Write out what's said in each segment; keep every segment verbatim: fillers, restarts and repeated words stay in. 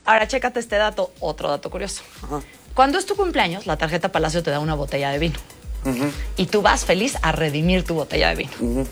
Ahora, chécate este dato, otro dato curioso. Ajá. Cuando es tu cumpleaños, la tarjeta Palacio te da una botella de vino. Uh-huh. Y tú vas feliz a redimir tu botella de vino. Uh-huh.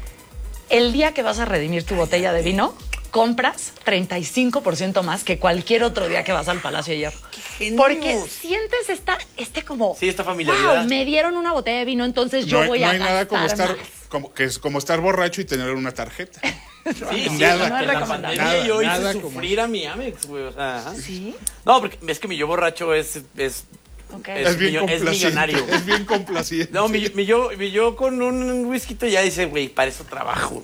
El día que vas a redimir tu botella de vino, compras treinta y cinco por ciento más que cualquier otro día que vas al Palacio de Hierro. Porque sientes esta, este como... Sí, esta familiaridad. Wow, me dieron una botella de vino, entonces yo no, voy no a hay nada como estar, más. como, que es como estar borracho y tener una tarjeta. Sí, sí, nada, no es recomendable. Nada, yo hice nada sufrir como... a mi Amex, güey. O sea, ¿sí? No, porque es que mi yo borracho es... es Okay. Es, es, bien millo, es millonario. Es bien complaciente. No, mi, mi, yo, mi yo con un whisky ya dice, güey, para eso trabajo.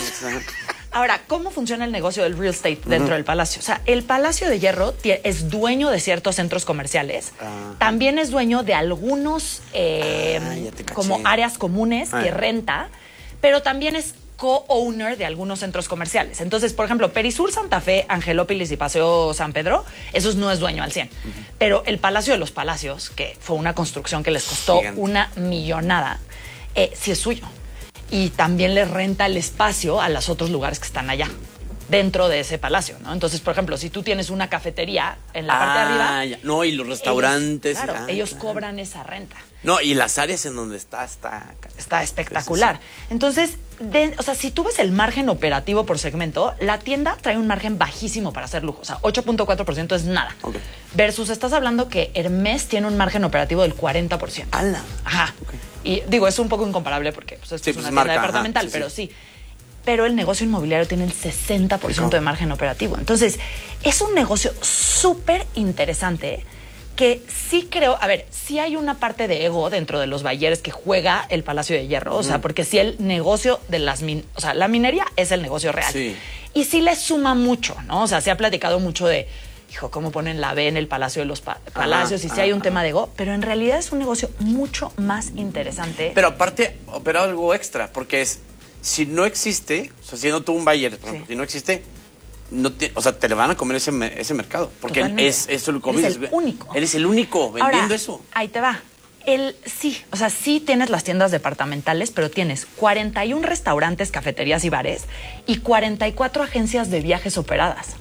Ahora, ¿cómo funciona el negocio del real estate dentro uh-huh. del Palacio? O sea, el Palacio de Hierro es dueño de ciertos centros comerciales. Uh-huh. También es dueño de algunos eh, ah, como áreas comunes uh-huh. que renta, pero también es co-owner de algunos centros comerciales. Entonces, por ejemplo, Perisur, Santa Fe, Angelópolis y Paseo San Pedro, esos no es dueño al cien. Uh-huh. Pero el Palacio de los Palacios, que fue una construcción que les costó Gigante. una millonada, eh, sí es suyo. Y también le renta el espacio a los otros lugares que están allá, dentro de ese palacio, ¿no? Entonces, por ejemplo, si tú tienes una cafetería en la ah, parte de arriba... Ya. No, y los restaurantes... Ellos, claro, ah, ellos claro. cobran esa renta. No, y las áreas en donde está, está... Está espectacular. Entonces, de, o sea, si tú ves el margen operativo por segmento, la tienda trae un margen bajísimo para hacer lujo. O sea, ocho punto cuatro por ciento es nada. Okay. Versus, estás hablando que Hermès tiene un margen operativo del cuarenta por ciento. ¡Hala! Ajá. Okay. Y digo, es un poco incomparable porque pues, esto sí, es una pues, tienda marca, departamental, ajá, sí, pero sí. sí. Pero el negocio inmobiliario tiene el sesenta por ciento de margen operativo. Entonces, es un negocio súper interesante que sí creo, a ver, sí hay una parte de ego dentro de los Bayeres que juega el Palacio de Hierro, uh-huh. o sea, porque sí el negocio de las, min- o sea, la minería es el negocio real. Sí. Y sí le suma mucho, ¿no? O sea, se ha platicado mucho de, hijo, cómo ponen la B en el Palacio de los pa- Palacios, uh-huh. y sí hay un uh-huh. tema de ego, pero en realidad es un negocio mucho más interesante. Pero aparte, pero algo extra, porque es, si no existe, o sea, siendo tú un Bayer, por ejemplo, sí. si no existe... No te, o sea, te le van a comer ese, ese mercado. Porque Totalmente. es eso lo comes. Eres el único. Eres el único vendiendo Ahora, eso. Ahí te va. El, sí, o sea, sí tienes las tiendas departamentales, pero tienes cuarenta y uno restaurantes, cafeterías y bares y cuarenta y cuatro agencias de viajes operadas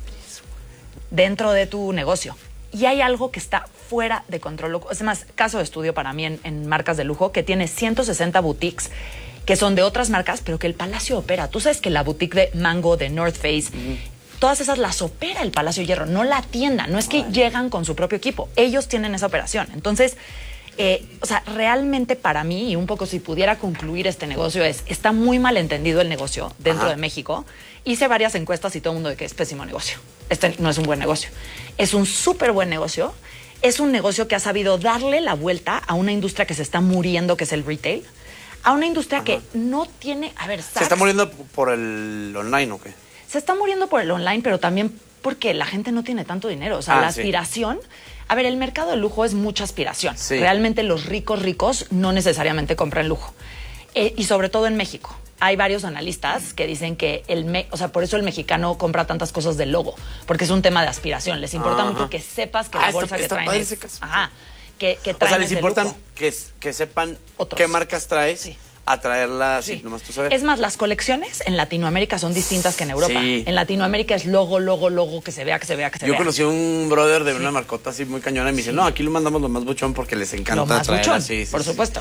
dentro de tu negocio. Y hay algo que está fuera de control. Es más, caso de estudio para mí en, en marcas de lujo, que tiene ciento sesenta boutiques que son de otras marcas, pero que el Palacio opera. Tú sabes que la boutique de Mango, de North Face... Uh-huh. Todas esas las opera el Palacio de Hierro, no la tienda. No es que Ay. llegan con su propio equipo. Ellos tienen esa operación. Entonces, eh, o sea, realmente para mí, y un poco si pudiera concluir este negocio, es, está muy mal entendido el negocio dentro Ajá. de México. Hice varias encuestas y todo el mundo de que es pésimo negocio. Este no es un buen negocio. Es un súper buen negocio. Es un negocio que ha sabido darle la vuelta a una industria que se está muriendo, que es el retail. A una industria Ajá. que no tiene... A ver, ¿Se está muriendo por el online o qué? Se está muriendo por el online, pero también porque la gente no tiene tanto dinero. O sea, ah, la sí. aspiración... A ver, el mercado de lujo es mucha aspiración. Sí. Realmente los ricos ricos no necesariamente compran lujo. Eh, y sobre todo en México. Hay varios analistas que dicen que el... Me- o sea, por eso el mexicano compra tantas cosas de logo. Porque es un tema de aspiración. Les importa Ajá. mucho que sepas que ah, la bolsa está, que está traen padre es... ese caso. Ajá. Que, que traen o sea, les es de importa lujo. que, que sepan Otros. qué marcas traes. Sí. A traerlas, sí. sí, nomás tú sabes. Es más, las colecciones en Latinoamérica son distintas que en Europa. Sí. En Latinoamérica es logo, logo, logo, que se vea, que se vea, que se Yo vea. Yo conocí a un brother de sí. una marcota así muy cañona y me dice, sí. no, aquí lo mandamos lo más buchón porque les encanta lo más traer buchón, así. Sí, por sí, supuesto.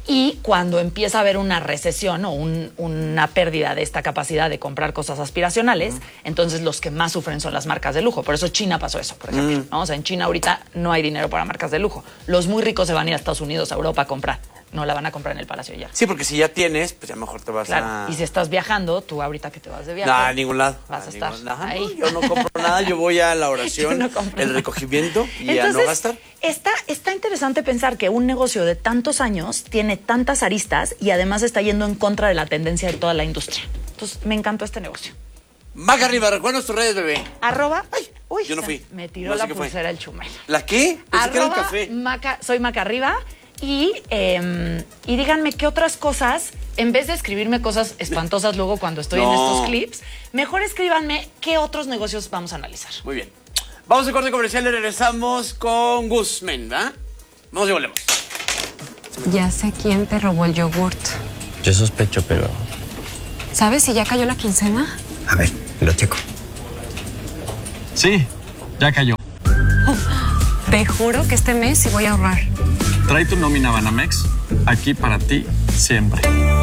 Y cuando empieza a haber una recesión o un, una pérdida de esta capacidad de comprar cosas aspiracionales, uh-huh. entonces los que más sufren son las marcas de lujo. Por eso China pasó eso, por ejemplo. Uh-huh. ¿no? O sea, en China ahorita no hay dinero para marcas de lujo. Los muy ricos se van a ir a Estados Unidos, a Europa a comprar. No la van a comprar en el Palacio ya. Sí, porque si ya tienes, pues ya mejor te vas claro. a... Y si estás viajando, tú ahorita que te vas de viaje... No, a ningún lado. Vas a, a estar ningún... ahí. No, yo no compro nada, yo voy a la oración, no el recogimiento y Entonces, a no gastar. Está, está interesante pensar que un negocio de tantos años tiene tantas aristas y además está yendo en contra de la tendencia de toda la industria. Entonces, me encantó este negocio. Maca arriba, recuerda tus redes, bebé. Arroba... Ay, uy, yo no fui. Me tiró no la sé pulsera el chumel. ¿La qué? Pensé que era el Arroba café. Maca, soy Maca arriba. Y, eh, y díganme qué otras cosas, en vez de escribirme cosas espantosas luego cuando estoy no. en estos clips, mejor escríbanme qué otros negocios vamos a analizar. Muy bien. Vamos al corte comercial y regresamos con Guzmán, ¿verdad? Vamos y volvemos. Ya sé quién te robó el yogurt. Yo sospecho, pero... ¿Sabes si ya cayó la quincena? A ver, lo checo. Sí, ya cayó. Te juro que este mes sí voy a ahorrar. Trae tu nómina Banamex, aquí para ti, siempre.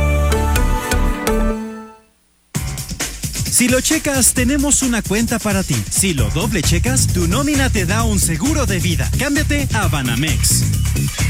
Si lo checas, tenemos una cuenta para ti. Si lo doble checas, tu nómina te da un seguro de vida. Cámbiate a Banamex.